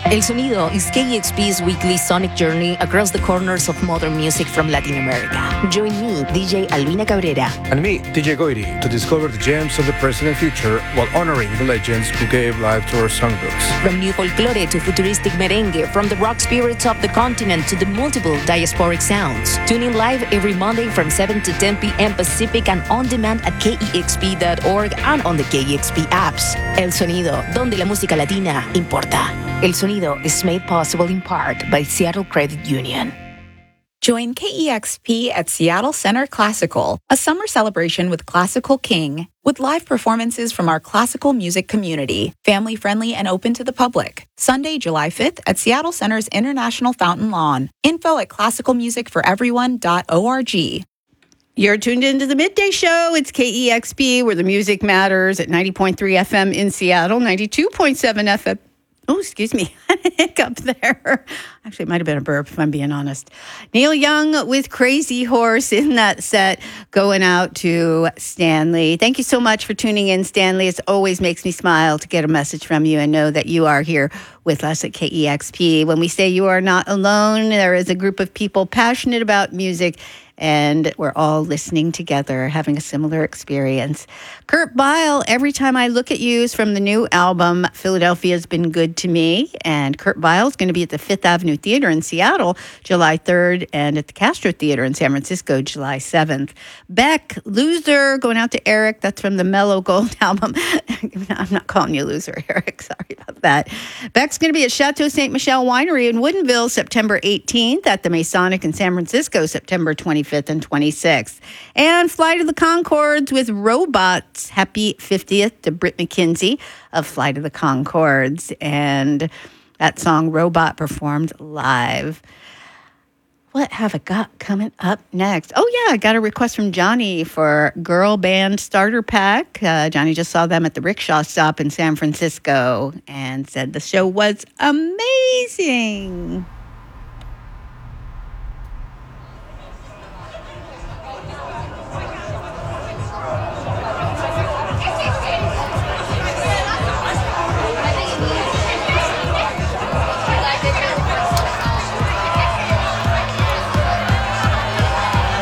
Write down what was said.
El Sonido is KEXP's weekly sonic journey across the corners of modern music from Latin America. Join me, DJ Albina Cabrera. And me, DJ Goiri, to discover the gems of the present and future while honoring the legends who gave life to our songbooks. From new folklore to futuristic merengue, from the rock spirits of the continent to the multiple diasporic sounds. Tune in live every Monday from 7 to 10 p.m. Pacific and on demand at KEXP.org and on the KEXP apps. El Sonido, donde la música latina importa. El Sonido is made possible in part by Seattle Credit Union. Join KEXP at Seattle Center Classical, a summer celebration with Classical King, with live performances from our classical music community, family-friendly and open to the public. Sunday, July 5th at Seattle Center's International Fountain Lawn. Info at classicalmusicforeveryone.org. You're tuned into the Midday Show. It's KEXP, where the music matters, at 90.3 FM in Seattle, 92.7 FM. Oh, excuse me. Hiccup there. Actually, it might have been a burp, if I'm being honest. Neil Young with Crazy Horse in that set, going out to Stanley. Thank you so much for tuning in, Stanley. It always makes me smile to get a message from you and know that you are here with us at KEXP. When we say you are not alone, there is a group of people passionate about music, and we're all listening together, having a similar experience. Kurt Vile, Every Time I Look at You is from the new album, Philadelphia's Been Good to Me. And Kurt Vile is going to be at the Fifth Avenue Theater in Seattle, July 3rd, and at the Castro Theater in San Francisco, July 7th. Beck, Loser, going out to Eric. That's from the Mellow Gold album. I'm not calling you Loser, Eric. Sorry about that. Beck's going to be at Chateau Ste. Michelle Winery in Woodinville, September 18th, at the Masonic in San Francisco, September 25th and 26th. And Flight of the Conchords with Robots. Happy 50th to Britt McKinsey of Flight of the Conchords. And that song, Robot, performed live. What have I got coming up next? Oh, yeah, I got a request from Johnny for Girl Band Starter Pack. Johnny just saw them at the Rickshaw Stop in San Francisco and said the show was amazing.